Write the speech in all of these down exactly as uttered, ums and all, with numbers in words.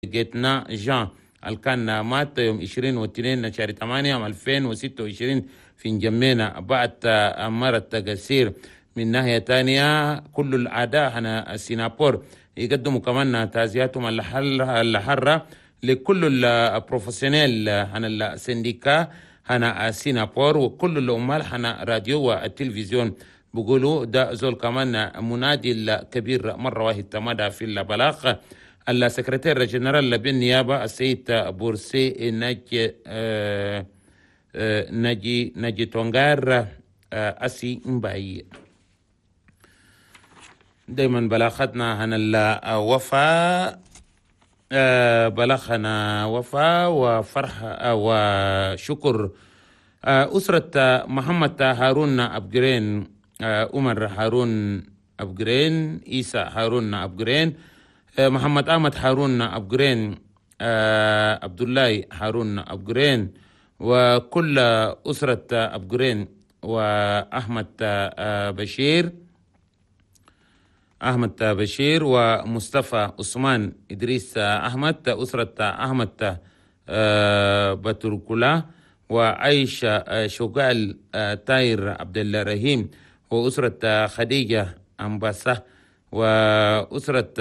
جيتنا جان اللي كان مات يوم عشرين واثنين شهر ثمانية عام ألفين وستة وعشرين في نجمينا بعد أمارة تقصير. من ناحية تانية كل الأعداء هنا سنغافورة يقدموا كمان تعزياتهم الحرة لكل البروفيسيونيل هنا السنديكا هنا سنغافورة وكل العمال هنا راديو والتلفزيون. بيقولوا ده زول كمان منادي الكبير مرة واحدة تمادى في البلاغ. السكرتير الجنرال بالنيابة السيد بورسي ناجي آه آه ناجي ناجي تونغار آه أسي مباي. دايما بلاغتنا هنا الوفاء آه بلاغنا وفاء وفرح آه وشكر آه أسرة محمد هارون أبجرين آه عمر هارون أبجرين عيسى هارون أبجرين محمد أحمد هارون أبجرين آه عبد الله هارون أبجرين وكل أسرة أبجرين وأحمد آه بشير أحمد بشير ومصطفى عثمان إدريس أحمد أسرة أحمد آه بتركلا وعيشة شغال آه تاير عبد الرحيم وأسرة خديجة أمباسة وأسرة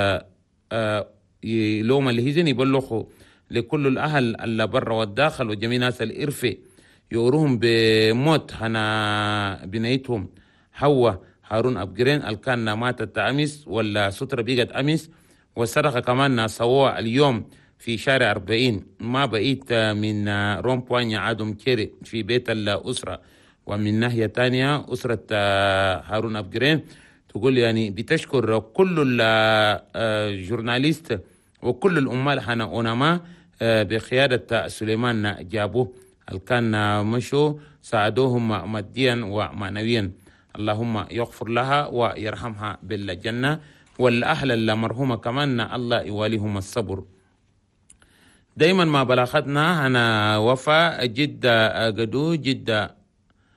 لوم الهيزن يبلغوا لكل الأهل اللي برا والداخل وجميع ناس الإرفي يوروهم بموت هنا بنيتهم حوا هارون أبجرين الكان ماتت أمس ولا سترة بيجت أمس وسرقة كمان سووها اليوم في شارع أربعين. ما بقيت من رومبوانيا عادم كيري في بيت الأسرة. ومن ناحية تانية أسرة هارون أبجرين تقول يعني بتشكر كل الجورناليست وكل الأمال هنا أونما بقيادة سليمان جابو الكان مشوا ساعدوهم ماديا ومعنويا. اللهم يغفر لها ويرحمها بالجنة والأهل المرحومة كمان الله يواليهم الصبر. دايما ما بلاغتنا هنا وفاء جدة قدو جدة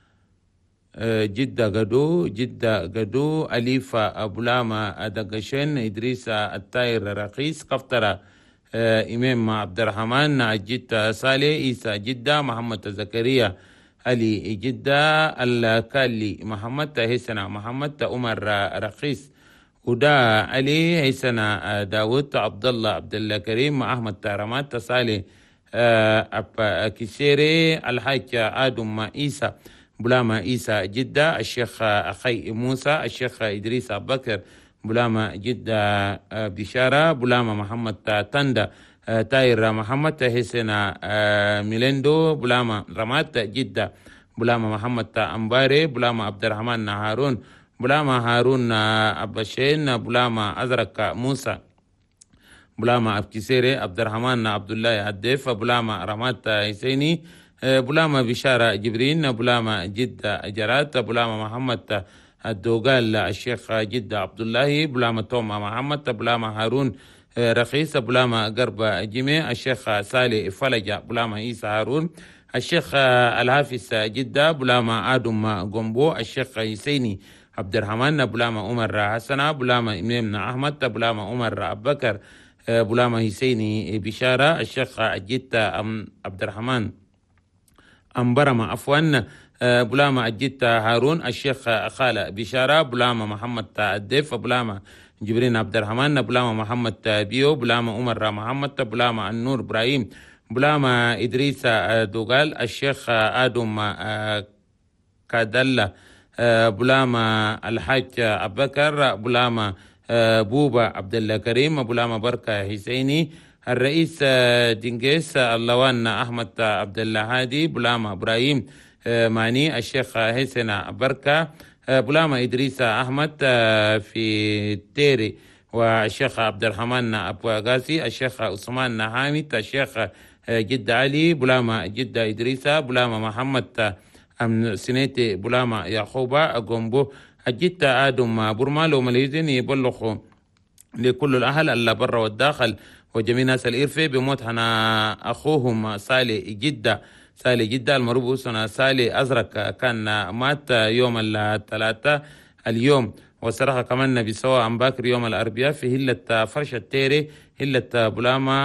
جدة قدو جدة قدو أليفة أبولاما دقشين إدريس التاير رقيس قفترة إمام عبد الرحمن جدة صالح إيسى جدة محمد زكريا علي جدة الكالي محمد هيسنا محمد عمر رقيس ودا علي هيسنا داود عبد الله عبد الله كريم أحمد رمات صالح أب كسيري الحاج آدم عيسى بلاما عيسى جدة الشيخ أخي موسى الشيخ إدريس أبو بكر بلاما جدة بشارة بلاما محمد تندا تاير محمد حسنا ميلندو بلاما رمات جدة بلاما محمد أمباري بلاما عبد الرحمن هارون بلاما هارون أبشين بلاما أزرق موسى بلاما أبكسيري عبد الرحمن عبد الله الديف بلاما رمات حسيني بلاما بشارة جبرين بلاما جدة جرات بلاما محمد الدوغال الشيخ جدة عبد الله بلاما توما محمد بلاما هارون رخيص بلاما قرب جمي الشيخ صالح فلجة بلاما عيسى هارون الشيخ الحافظ جدة بلاما آدم قنبو الشيخ حسيني عبد الرحمن بلاما عمر حسنا بلاما إمامنا أحمد بلاما عمر أبو بكر بلاما حسيني بشارة الشيخ جدة عبد الرحمن أمبرما عفوا بلاما أجيت هارون الشيخ خالة بشارة بلاما محمد الديف بلاما جبرين عبد الرحمن بلاما محمد بيو بلاما عمر محمد بلاما النور إبراهيم بلاما إدريس دوغال الشيخ آدم كادلا بلاما الحاج أبو بكر بلاما بوبا عبد الله كريم بلاما بركة حسيني الرئيس دينجيس اللوان أحمد عبد الله هادي بلاما إبراهيم ماني الشيخ حسن بركة بلاما إدريس أحمد في تيري والشيخ عبد الرحمن أبو غازي الشيخ عثمان حامد الشيخ جد علي بلاما جد إدريس بلاما محمد سنيتي بلاما يعقوبة قنبو الجد آدم برمالو مليزين يبلغوا لكل الأهل اللي برا والداخل وجميع ناس الإرفي بموت هنا أخوهم صالح جدة صالح جدة المربوس هنا صالح أزرق كان مات يوم الثلاثاء اليوم وسرق كمان بسوا عن باكر يوم الأربعاء في هلة فرشة تيري هلة بلاما